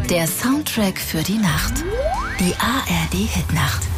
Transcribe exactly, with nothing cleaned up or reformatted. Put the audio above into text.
Der Soundtrack für die Nacht. Die A R D Hitnacht.